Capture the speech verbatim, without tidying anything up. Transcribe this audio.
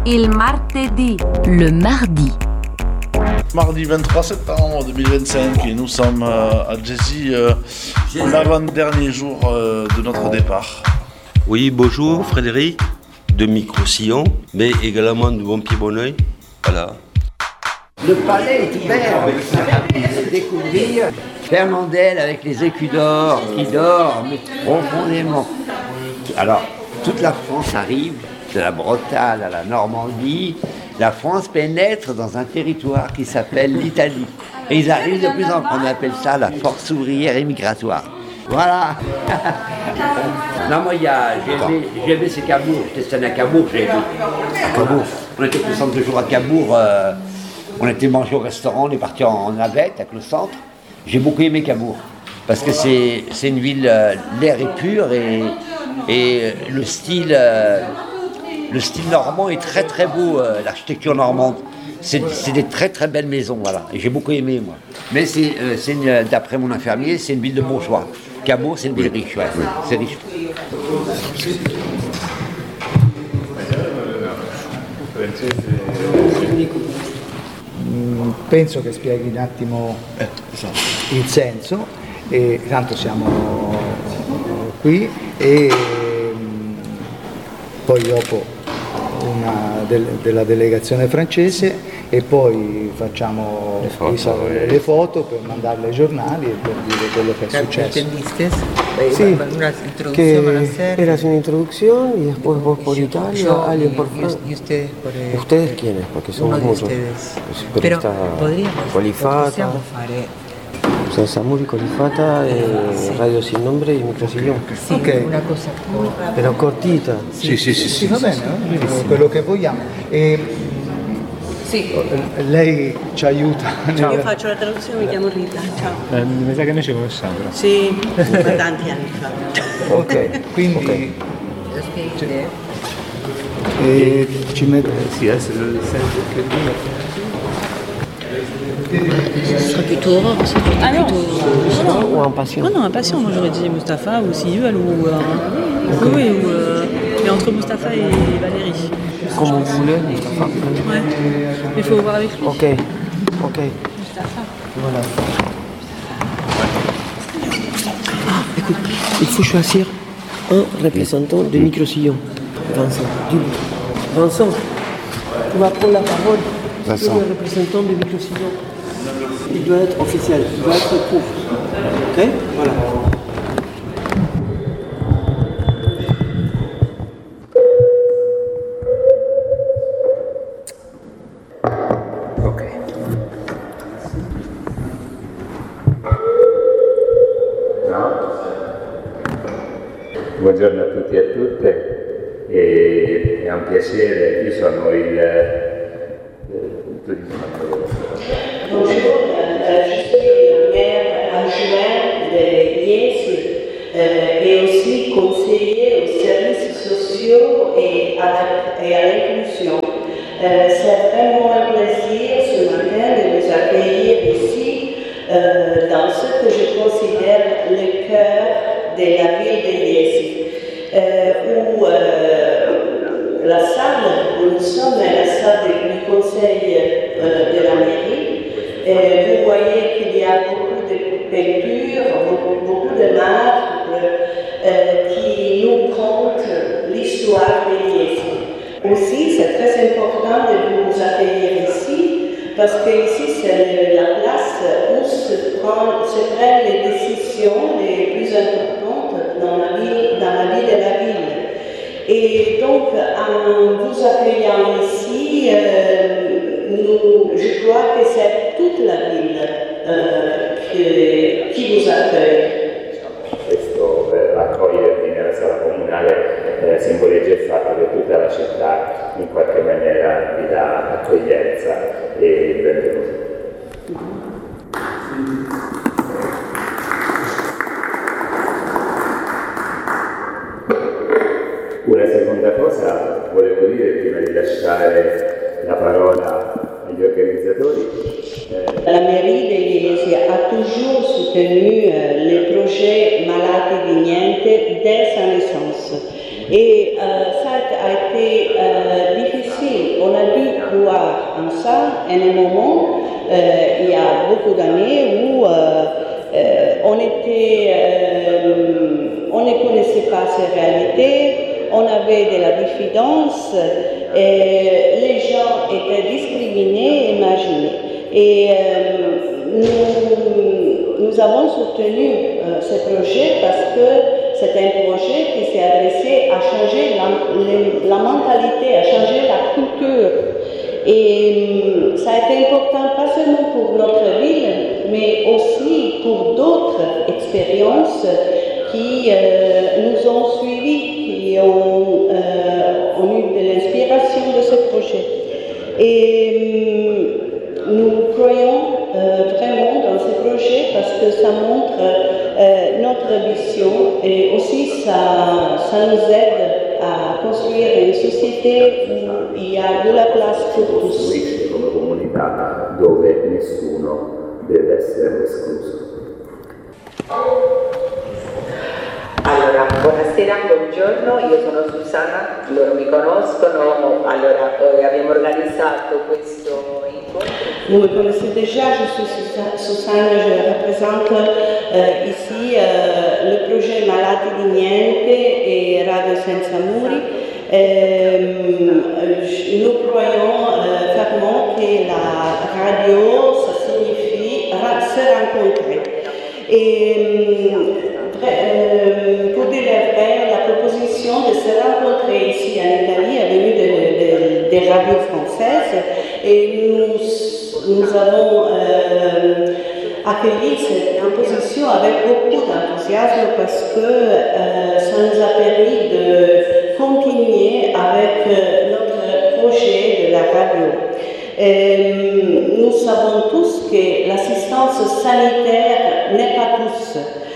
Il martedì. Le mardi. Mardi vingt-trois septembre deux mille vingt-cinq et nous sommes à Jesi, euh, l'avant-dernier jour euh, de notre départ. Oui, bonjour Frédéric, de Micro-Sillon, mais également de Bon-Pied-Bon-Oeil. Voilà. Le palais est ouvert, de découvrir Fernandel avec les écus d'or qui dorment profondément. Alors, toute la France arrive, de la Bretagne à la Normandie. La France pénètre dans un territoire qui s'appelle l'Italie. Et ils arrivent de plus en plus, on appelle ça la force ouvrière et migratoire. Voilà. Non, moi, il y a, j'ai aimé, j'ai aimé ces Cabourg. J'étais stationné à Cabourg, j'ai aimé. À Cabourg. On était plus de jours à Cabourg. Euh, on était mangé au restaurant, on est parti en, en navette avec le centre. J'ai beaucoup aimé Cabourg. Parce que c'est, c'est une ville, euh, l'air est pur et, et le style... Euh, Le style normand est très très beau, euh, l'architecture normande. C'est, c'est des très très belles maisons, voilà. Et j'ai beaucoup aimé, moi. Mais c'est, euh, c'est une, d'après mon infirmier, c'est une ville de bourgeois. Cabourg, c'est une ville riche, ouais. C'est riche. Penso che spieghi un attimo il senso, e tanto siamo qui e poi dopo una del, della delegazione francese e poi facciamo le foto, i, so- le foto per mandarle ai giornali e per dire quello che è successo. ¿Entendiste? Sí, una introducción van a hacer. Eras una introducción y después vos por Italia, Yo, alguien por y, Francia. y ustedes por eh, ¿Ustedes quiénes? Porque somos uno de muchos. ustedes. Pero, Però está podríamos, Colifata, possiamo fare Samuri, Colifata, eh, sì. Radio Sin Nombre y Microsillón. sì, Ok. una cosa corta. Pero cortita. Sì, sì, sì, Sì, sì. va bene, no? Quello che vogliamo. E Sì, lei ci aiuta. io nel- faccio la traduzione, mi chiamo Rita, ciao. Eh, mi sa che noi ci conosciamo però. Sì, ma tanti anni fa. Ok, quindi Ok. Lo spieghi te? e ci mette. Sì, adesso il senso che Ce sera plutôt Aurore, ce sera Ah non, plutôt... non, Ou non. impatient. Non, non, impatient. Moi j'aurais dit Mustapha ou s'ils veulent ou. Euh, oui, oui, ou. Euh, mais entre Mustapha et Valérie. Comme vous voulez, Mustafa. Ouais. Mais il faut voir avec lui. Ok, ok. Mustapha. Voilà. Ah, écoute, il faut choisir un représentant de Microsillon. Vincent, dis-lui. Vincent, tu vas prendre la parole. Vincent. Tu es le représentant de Microsillon. Il doit être officiel, il doit être pour. Ok? Voilà. Ok. No? Buongiorno a tutti e a tutte, e è un piacere, io sono il... Bonjour, euh, je suis le maire adjoint de Liège euh, et aussi conseiller aux services sociaux et à, la, et à l'inclusion. Euh, c'est vraiment un plaisir ce matin de vous accueillir ici euh, dans ce que je considère le cœur de la ville de Liège, euh, où euh, la salle où nous sommes est la salle du conseil euh, de la mairie. Euh, vous voyez qu'il y a beaucoup de peintures, beaucoup, beaucoup de marbre euh, qui nous content l'histoire de Liège. Aussi, c'est très important de vous accueillir ici, parce que ici c'est la place où se, prend, se prennent les décisions les plus importantes dans la vie, dans la vie de la ville. Et donc, en vous accueillant ici, euh, nous, je crois que c'est toute la ville euh, que, qui vous accueille. Questo eh, accogliervi nella sala comunale eh, simboleggia il fatto che tutta la città in qualche maniera vi dà accoglienza e benvenuti. Una seconda cosa volevo dire prima di lasciare la parola agli organizzatori. Eh, La mairie de Liège a toujours soutenu euh, les projets Malati di Niente dès sa naissance. Et euh, ça a été euh, difficile croire en ça à un moment, euh, il y a beaucoup d'années, où euh, euh, on, était, euh, on ne connaissait pas ces réalités, on avait de la diffidence, et les gens étaient discriminés et marginés. Et euh, nous, nous avons soutenu euh, ce projet parce que c'est un projet qui s'est adressé à changer la, la mentalité, à changer la culture. Et ça a été important pas seulement pour notre ville, mais aussi pour d'autres expériences qui euh, nous ont suivis, qui ont, euh, ont eu de l'inspiration de ce projet. Et nous croyons euh, vraiment dans ce projet parce que ça montre euh, notre vision et aussi ça, ça nous aide à construire une société où il y a de la place pour tous. Come comunità dove nessuno deve essere escluso. Allora, buonasera, buongiorno, io sono Susanna, loro mi conoscono, allora eh, abbiamo organizzato questo incontro. Vous me connaissez déjà, je suis Susanna, je représente euh, ici euh, le projet Malati di Niente et Radio Senza Muri. Euh, nous croyons euh, fermement que la radio, ça signifie ra- se rencontrer. Et euh, pour dire vrai, la proposition de se rencontrer ici en Italie est venue de, de, des radios françaises et nous, nous avons euh, accueilli cette proposition avec beaucoup d'enthousiasme parce que euh, ça nous a permis de continuer avec euh, notre projet de la radio. Et nous savons tous que l'assistance sanitaire n'est pas tous.